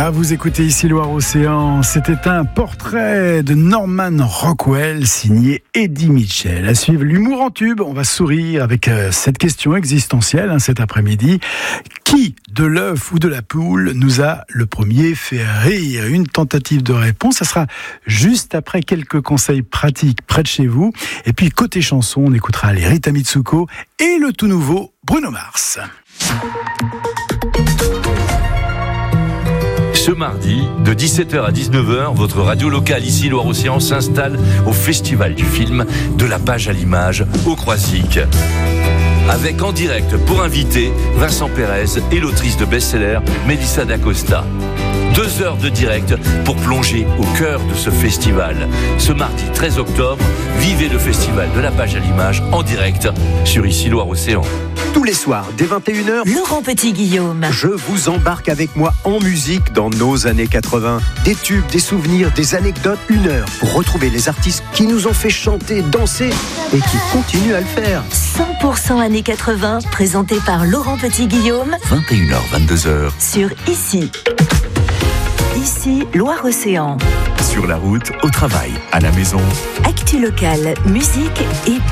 Vous écoutez ici Loire-Océan. C'était un portrait de Norman Rockwell signé Eddie Mitchell. À suivre l'humour en tube, on va sourire avec cette question existentielle cet après-midi. Qui de l'œuf ou de la poule nous a le premier fait rire? Une tentative de réponse, ça sera juste après quelques conseils pratiques près de chez vous. Et puis côté chanson, on écoutera les Rita Mitsuko et le tout nouveau Bruno Mars. Ce mardi, de 17h à 19h, votre radio locale ici Loire-Océan s'installe au Festival du film de la page à l'image au Croisic. Avec en direct pour inviter Vincent Pérez et l'autrice de best-seller Mélissa d'Acosta. 2 heures de direct pour plonger au cœur de ce festival. Ce mardi 13 octobre, vivez le Festival de la page à l'image en direct sur ici Loire-Océan. Tous les soirs, dès 21h, Laurent Petit-Guillaume. Je vous embarque avec moi en musique dans nos années 80. Des tubes, des souvenirs, des anecdotes, 1 heure pour retrouver les artistes qui nous ont fait chanter, danser et qui continuent à le faire. 100% années 80, présenté par Laurent Petit-Guillaume. 21h, 22h. Sur Ici. Ici, Loire-Océan. Sur la route, au travail, à la maison. Actu locale, musique et